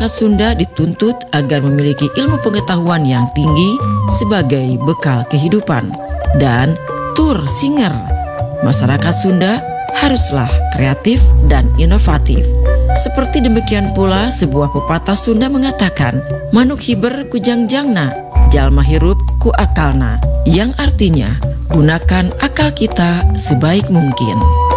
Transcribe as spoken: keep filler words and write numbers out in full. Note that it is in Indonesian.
Masyarakat Sunda dituntut agar memiliki ilmu pengetahuan yang tinggi sebagai bekal kehidupan. Dan tur singer, masyarakat Sunda haruslah kreatif dan inovatif. Seperti demikian pula sebuah pepatah Sunda mengatakan, manuk hiber ku jangjangna, jalma hirup ku akalna, yang artinya gunakan akal kita sebaik mungkin.